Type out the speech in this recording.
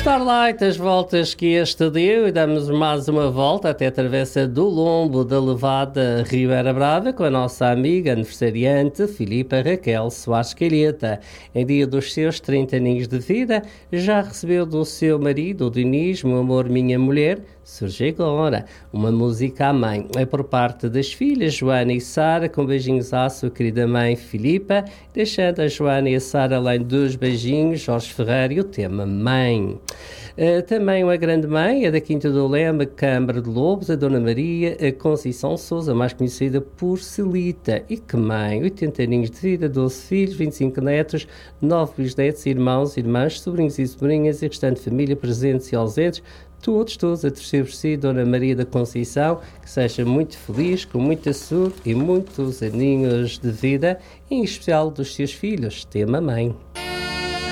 Starlight, as voltas que este deu, e damos mais uma volta até a travessa do Lombo da Levada Ribeira Brava com a nossa amiga aniversariante Filipa Raquel Soares Calheta. Em dia dos seus 30 aninhos de vida, já recebeu do seu marido, o Diniz, Meu Amor Minha Mulher, surge agora uma música à mãe. É por parte das filhas Joana e Sara, com beijinhos à sua querida mãe Filipa, deixando a Joana e a Sara além dos beijinhos, Jorge Ferreira e o tema Mãe. Também uma grande mãe, a da Quinta do Leme, Câmara de Lobos, a Dona Maria a Conceição Sousa, mais conhecida por Celita. E que mãe, 80 aninhos de vida, 12 filhos, 25 netos, 9 bisnetos, irmãos, irmãs, sobrinhos e sobrinhas e restante família presentes e ausentes, todos a torcer por si, Dona Maria da Conceição, que seja muito feliz, com muita saúde e muitos aninhos de vida, em especial dos seus filhos, tema mãe.